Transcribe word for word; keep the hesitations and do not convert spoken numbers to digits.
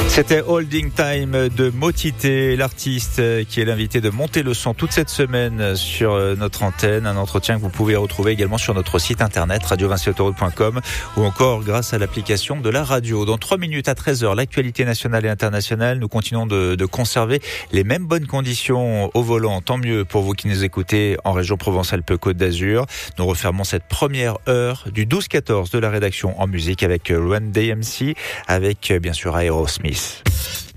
C'était Holding Time de Motité, l'artiste qui est l'invité de Monter le Son toute cette semaine sur notre antenne. Un entretien que vous pouvez retrouver également sur notre site internet radio vinci autoroute point com ou encore grâce à l'application de la radio. Dans trois minutes à treize heures, l'actualité nationale et internationale. Nous continuons de, de conserver les mêmes bonnes conditions au volant. Tant mieux pour vous qui nous écoutez en région Provence-Alpes-Côte d'Azur. Nous refermons cette première heure du douze quatorze de la rédaction en musique avec Run D M C, avec bien sûr Aerosmith.